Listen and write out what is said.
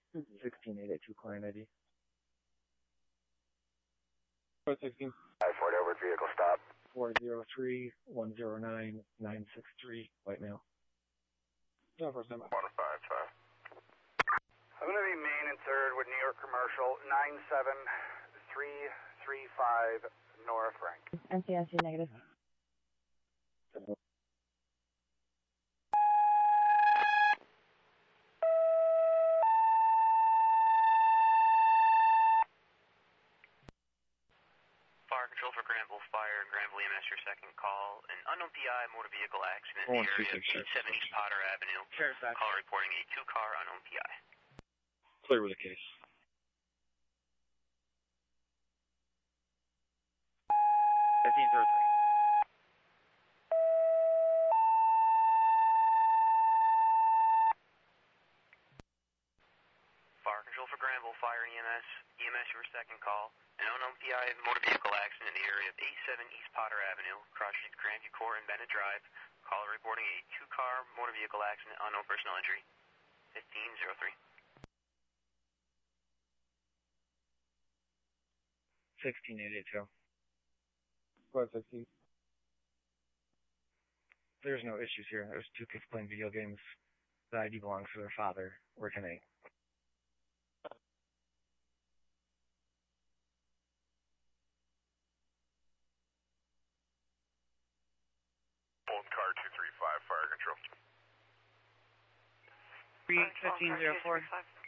16882 client ID. Code 16. 5-4 over, vehicle stop. 403-109-963, white male. No, first time. 155. I'm going to be main and third with New York Commercial, 97335 Nora Frank. NCSU negative. Fire control for Granville Fire, Granville EMS, your second call. An unknown PI motor vehicle accident in the area of 870 East Potter Avenue. Call reporting a 2-car unknown PI. Clear with the case. Fire control for Granville Fire EMS, EMS, your second call. An unknown PI motor vehicle accident in the area of 87 East Potter Avenue, cross streets Grandview Court and Bennett Drive. Caller reporting a 2-car motor vehicle accident, unknown personnel injury. 1503. 16882. Code 16. There's no issues here. There's 2 kids playing video games. The ID belongs to their father. We're 10-8. Old car 235, fire control. 1504.